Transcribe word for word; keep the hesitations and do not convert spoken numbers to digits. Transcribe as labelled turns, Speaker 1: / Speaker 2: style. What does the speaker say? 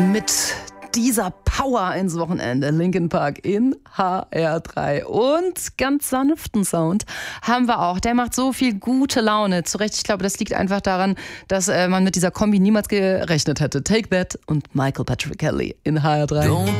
Speaker 1: Mit dieser Power ins Wochenende, Linkin Park in H R drei. Und ganz sanften Sound haben wir auch. Der macht so viel gute Laune. Zu Recht, ich glaube, das liegt einfach daran, dass äh, man mit dieser Kombi niemals gerechnet hätte. Take That und Michael Patrick Kelly in H R drei.
Speaker 2: Don't